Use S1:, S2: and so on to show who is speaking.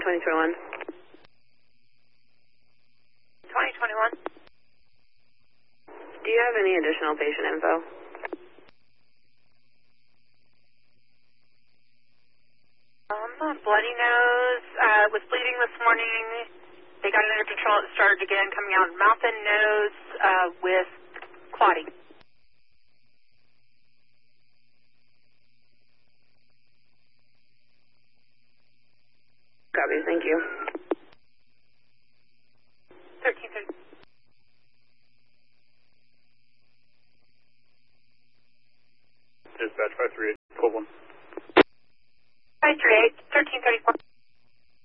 S1: 2021.
S2: 2021.
S1: Do you have any additional patient info?
S2: Bloody nose, was bleeding this morning. They got it under control. It started again, coming out mouth and nose with clotting.
S1: Copy, thank you.
S2: 1330.
S3: Dispatch 538.